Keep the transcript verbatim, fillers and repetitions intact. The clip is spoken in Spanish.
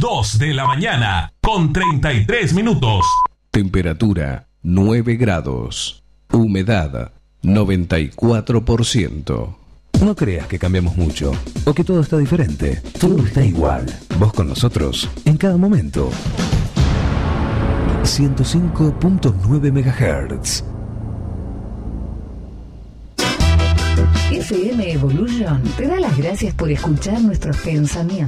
dos de la mañana, con treinta y tres minutos. Temperatura nueve grados. Humedad noventa y cuatro por ciento. No creas que cambiamos mucho o que todo está diferente. Todo está igual. Vos con nosotros en cada momento. ciento cinco punto nueve megahertz. F M Evolution te da las gracias por escuchar nuestros pensamientos.